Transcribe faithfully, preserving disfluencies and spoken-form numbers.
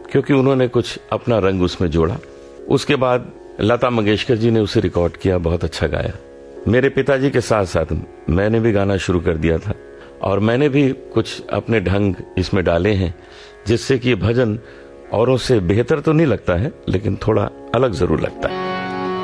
क्योंकि उन्होंने कुछ अपना रंग उसमें जोड़ा। उसके बाद लता मंगेशकर जी ने उसे रिकॉर्ड किया, बहुत अच्छा गाया। मेरे पिताजी के साथ साथ मैंने भी गाना शुरू कर दिया था और मैंने भी कुछ अपने ढंग इसमें डाले हैं, जिससे कि भजन औरों से बेहतर तो नहीं लगता है, लेकिन थोड़ा अलग जरूर लगता है।